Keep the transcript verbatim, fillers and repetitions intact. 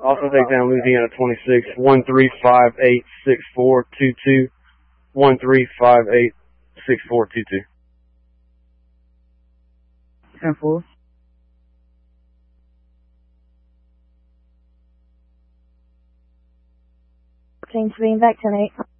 Also take down Louisiana twenty-six, one three five eight six four two two, one three five eight six four two two. ten four. Change being back ten eight.